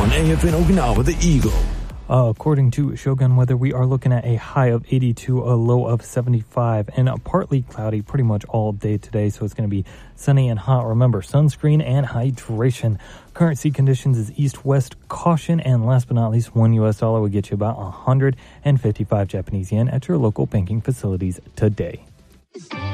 on AFN Okinawa, the Eagle. According to Shogun Weather, we are looking at a high of 82, a low of 75, and partly cloudy pretty much all day today, so it's going to be sunny and hot. Remember, sunscreen and hydration. Current sea conditions is east-west caution, and last but not least, $1 will get you about 155 Japanese yen at your local banking facilities today.